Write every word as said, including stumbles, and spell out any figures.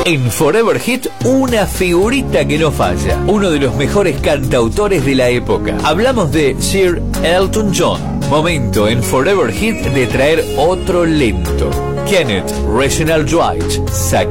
En Forever Hit, una figurita que no falla, uno de los mejores cantautores de la época. Hablamos de Sir Elton John. Momento en Forever Hit de traer otro lento. Kenneth Reginald Dwight,